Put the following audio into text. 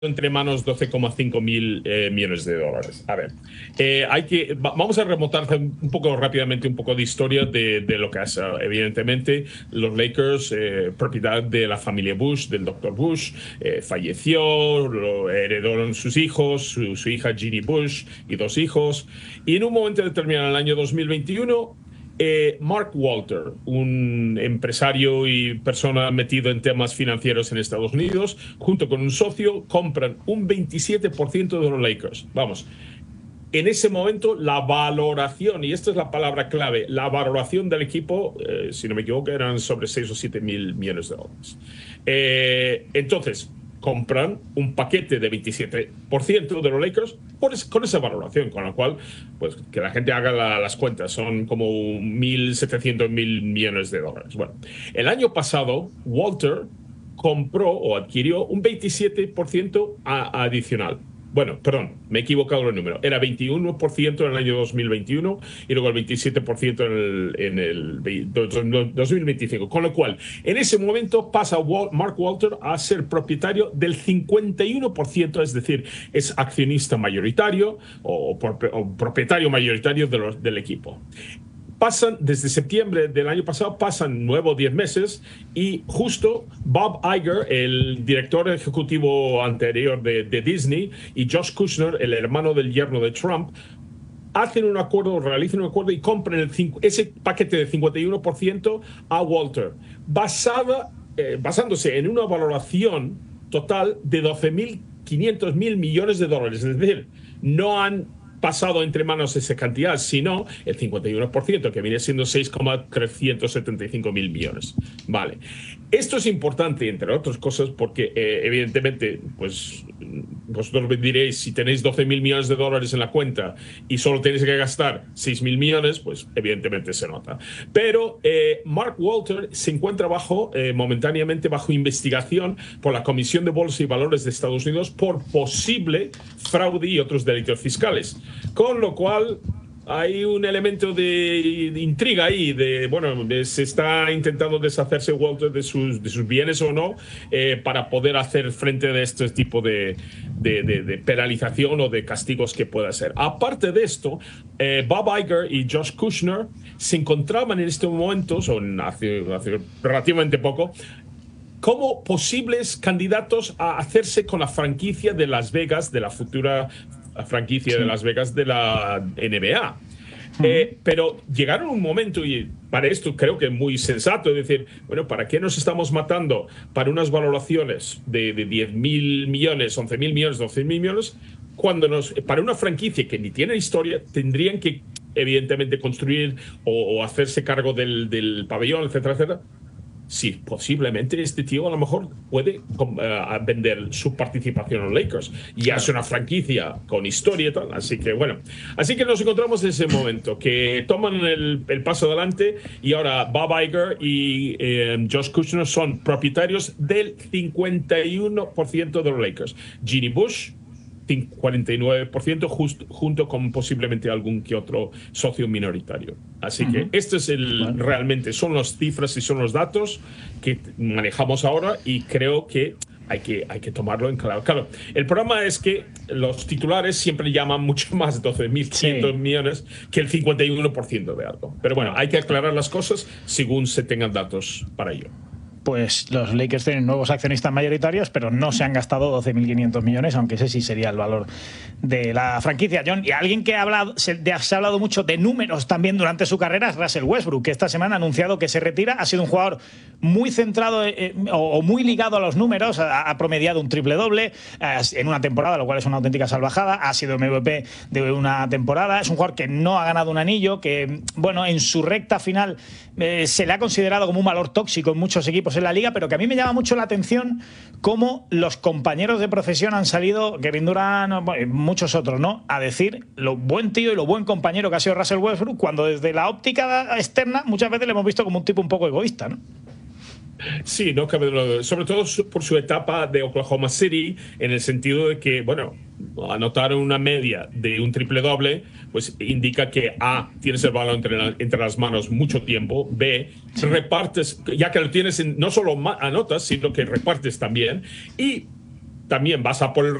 entre manos 12,5 mil millones de dólares. A ver, vamos a remontar un poco rápidamente un poco de historia de lo que es, evidentemente, los Lakers, propiedad de la familia Bush, del Dr. Bush, falleció, lo heredaron sus hijos, su hija Ginny Bush y dos hijos, y en un momento determinado, en el año 2021, Mark Walter, un empresario y persona metido en temas financieros en Estados Unidos, junto con un socio, compran un 27% de los Lakers. Vamos, en ese momento la valoración, y esta es la palabra clave, la valoración del equipo, si no me equivoco, eran sobre 6 o 7 mil millones de dólares. Entonces, compran un paquete de 27% de los Lakers con esa valoración, con lo cual, pues que la gente haga las cuentas, son como 1.700 mil millones de dólares. Bueno, el año pasado, Walter compró o adquirió un 27% adicional. Bueno, perdón, me he equivocado el número. Era 21% en el año 2021 y luego el 27% en el 2025. Con lo cual, en ese momento pasa Mark Walter a ser propietario del 51%, es decir, es accionista mayoritario o propietario mayoritario del equipo. Pasan, desde septiembre del año pasado, pasan 9 o 10 meses y justo Bob Iger, el director ejecutivo anterior de Disney, y Josh Kushner, el hermano del yerno de Trump, hacen un acuerdo, realizan un acuerdo y compran ese paquete de 51% a Walter, basándose en una valoración total de 12.500 mil millones de dólares. Es decir, no han pasado entre manos esa cantidad, sino el 51%, que viene siendo 6,375 mil millones. Vale. Esto es importante, entre otras cosas, porque evidentemente, pues vosotros me diréis, si tenéis 12 mil millones de dólares en la cuenta y solo tenéis que gastar 6 mil millones, pues evidentemente se nota. Pero Mark Walter se encuentra momentáneamente bajo investigación por la Comisión de Bolsa y Valores de Estados Unidos por posible fraude y otros delitos fiscales. Con lo cual hay un elemento de intriga ahí, se está intentando deshacerse Walter de sus bienes o no, para poder hacer frente a este tipo de penalización o de castigos que pueda ser. Aparte de esto, Bob Iger y Josh Kushner se encontraban en estos momentos, o hace relativamente poco, como posibles candidatos a hacerse con la franquicia de Las Vegas, de la futura franquicia de Las Vegas de la NBA. Pero llegaron un momento, y para esto creo que es muy sensato, es decir, bueno, ¿para qué nos estamos matando para unas valoraciones de 10 mil millones, 11 mil millones, 12 mil millones, cuando para una franquicia que ni tiene historia, tendrían que evidentemente construir o hacerse cargo del pabellón, etcétera, etcétera? Sí, posiblemente este tío a lo mejor puede vender su participación en los Lakers. Ya es una franquicia con historia y tal. Así que bueno, así que nos encontramos en ese momento que toman el paso adelante y ahora Bob Iger y Josh Kushner son propietarios del 51% de los Lakers. Ginny Bush 49% junto con posiblemente algún que otro socio minoritario. Así que esto es realmente son las cifras y son los datos que manejamos ahora y creo que hay que tomarlo en claro. Claro, el problema es que los titulares siempre llaman mucho más 12.500 millones que el 51% de algo. Pero bueno, hay que aclarar las cosas según se tengan datos para ello. Pues los Lakers tienen nuevos accionistas mayoritarios, pero no se han gastado 12.500 millones, aunque ese sí sería el valor de la franquicia. John, y alguien que se ha hablado mucho de números también durante su carrera es Russell Westbrook, que esta semana ha anunciado que se retira. Ha sido un jugador muy centrado o muy ligado a los números, ha promediado un triple-doble en una temporada, lo cual es una auténtica salvajada. Ha sido MVP de una temporada. Es un jugador que no ha ganado un anillo, que, bueno, en su recta final se le ha considerado como un valor tóxico en muchos equipos en la liga, pero que a mí me llama mucho la atención cómo los compañeros de profesión han salido, Kevin Durant, muchos otros, ¿no?, a decir lo buen tío y lo buen compañero que ha sido Russell Westbrook, cuando desde la óptica externa muchas veces le hemos visto como un tipo un poco egoísta, ¿no? Sí, no cabe duda, sobre todo por su etapa de Oklahoma City, en el sentido de que, bueno, anotar una media de un triple doble, pues indica que A, tienes el balón entre las manos mucho tiempo, B, repartes, ya que lo tienes, no solo anotas, sino que repartes también, y también vas a por el